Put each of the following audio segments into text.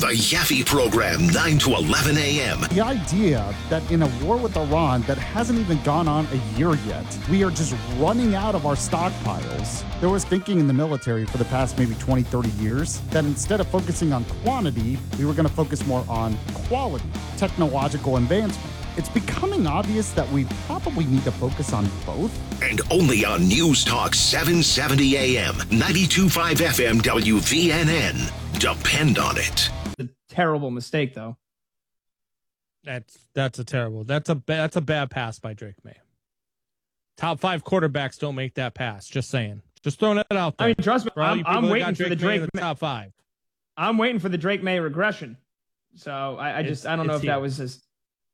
The Yaffe Program, 9 to 11 a.m. The idea that in a war with Iran that hasn't even gone on a year yet, we are just running out of our stockpiles. There was thinking in the military for the past maybe 20, 30 years that instead of focusing on quantity, we were going to focus more on quality, technological advancement. It's becoming obvious that we probably need to focus on both. And only on News Talk 770 AM, 92.5 FM WVNN. Depend on it. A terrible mistake, though. That's a bad pass by Drake May. Top 5 quarterbacks don't make that pass. Just saying. Just throwing it out there. I mean, trust me, I'm waiting for the Drake May top 5. I'm waiting for the Drake May regression. So I don't know if that was just.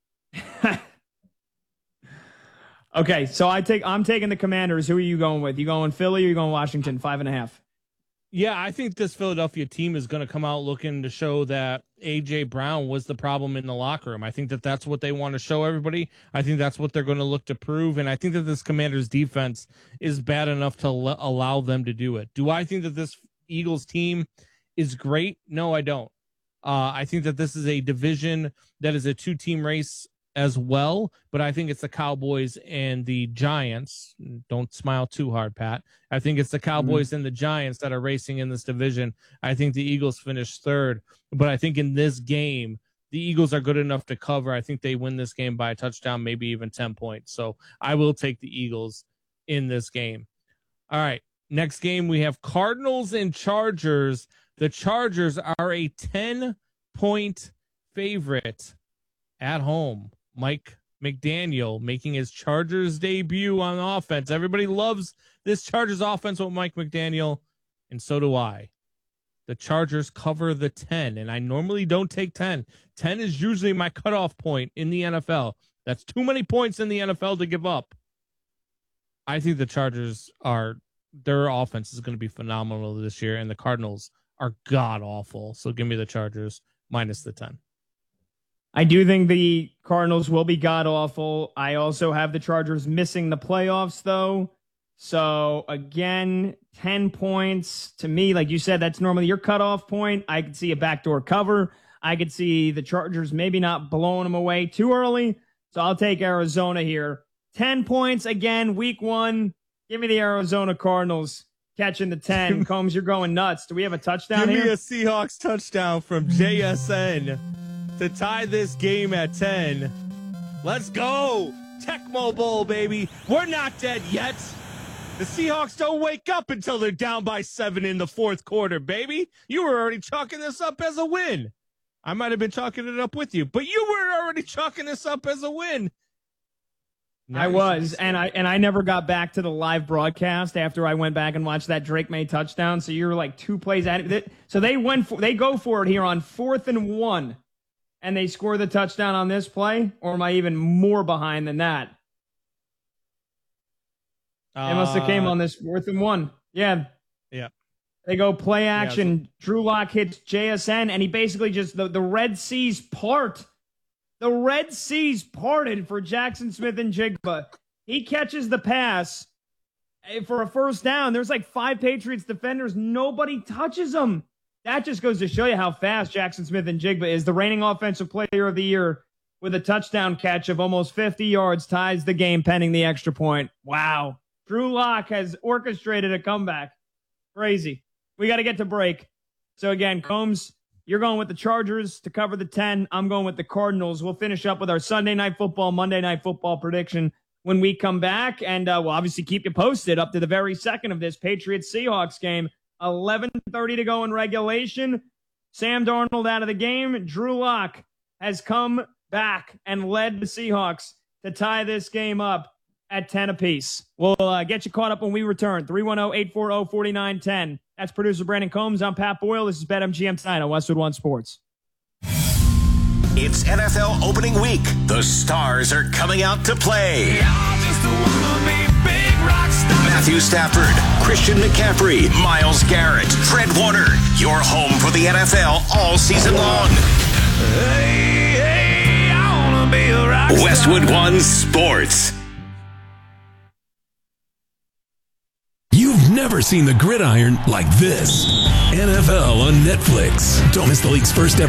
Okay, so I'm taking the Commanders. Who are you going with? You going Philly or you going Washington? 5.5. Yeah, I think this Philadelphia team is going to come out looking to show that A.J. Brown was the problem in the locker room. I think that that's what they want to show everybody. I think that's what they're going to look to prove, and I think that this Commanders defense is bad enough to allow them to do it. Do I think that this Eagles team is great? No, I don't. I think that this is a division that is a 2-team race as well, but I think it's the Cowboys and the Giants. Don't smile too hard, Pat. I think it's the Cowboys and the Giants that are racing in this division. I think the Eagles finished third, but I think in this game, the Eagles are good enough to cover. I think they win this game by a touchdown, maybe even 10 points. So I will take the Eagles in this game. All right, next game we have Cardinals and Chargers. The Chargers are a 10-point favorite at home. Mike McDaniel making his Chargers debut on offense. Everybody loves this Chargers offense with Mike McDaniel, and so do I. The Chargers cover the 10, and I normally don't take 10. 10 is usually my cutoff point in the NFL. That's too many points in the NFL to give up. I think the Chargers their offense is going to be phenomenal this year, and the Cardinals are god-awful. So give me the Chargers minus the 10. I do think the Cardinals will be god-awful. I also have the Chargers missing the playoffs, though. So, again, 10 points. To me, like you said, that's normally your cutoff point. I could see a backdoor cover. I could see the Chargers maybe not blowing them away too early. So I'll take Arizona here. 10 points, again, week 1. Give me the Arizona Cardinals catching the 10. Combs, you're going nuts. Do we have a touchdown here? Give me a Seahawks touchdown from JSN. To tie this game at 10. Let's go. Tecmo Bowl, baby. We're not dead yet. The Seahawks don't wake up until they're down by 7 in the fourth quarter, baby. You were already chalking this up as a win. I might have been chalking it up with you, but you were already chalking this up as a win. I was, and I never got back to the live broadcast after I went back and watched that Drake May touchdown. So you're like 2 plays at it. So they go for it here on 4th and 1. And they score the touchdown on this play, or am I even more behind than that? They must have came on this 4th and 1. Yeah. They go play action. Yeah, Drew Lock hits JSN, and he basically just, the Red Seas part. The Red Seas parted for Jackson Smith-Njigba. He catches the pass for a first down. There's like 5 Patriots defenders. Nobody touches him. That just goes to show you how fast Jackson Smith-Njigba is. The reigning offensive player of the year with a touchdown catch of almost 50 yards ties the game pending the extra point. Wow. Drew Lock has orchestrated a comeback. Crazy. We got to get to break. So again, Combs, you're going with the Chargers to cover the 10. I'm going with the Cardinals. We'll finish up with our Sunday Night Football, Monday Night Football prediction when we come back. And we'll obviously keep you posted up to the very second of this Patriots-Seahawks game. 11:30 to go in regulation. Sam Darnold out of the game. Drew Lock has come back and led the Seahawks to tie this game up at 10 apiece. We'll get you caught up when we return. 310-840-4910. That's producer Brandon Combs. I'm Pat Boyle. This is BetMGM tonight on Westwood One Sports. It's NFL opening week. The stars are coming out to play. Matthew Stafford, Christian McCaffrey, Myles Garrett, Fred Warner. Your home for the NFL all season long. Hey, I wanna be a rock star. Westwood One Sports. You've never seen the gridiron like this. NFL on Netflix. Don't miss the league's first ever